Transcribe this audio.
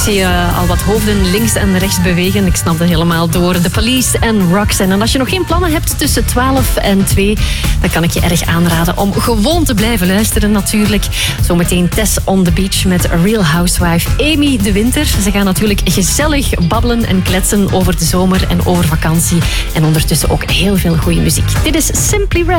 zie al wat hoofden links en rechts bewegen. Ik snap dat helemaal door. The Police en Roxanne. En als je nog geen plannen hebt tussen 12 en 2, dan kan ik je erg aanraden om gewoon te blijven luisteren natuurlijk. Zometeen Tess on the Beach met Real Housewife Amy de Winter. Ze gaan natuurlijk gezellig babbelen en kletsen over de zomer en over vakantie. En ondertussen ook heel veel goede muziek. Dit is Simply Red.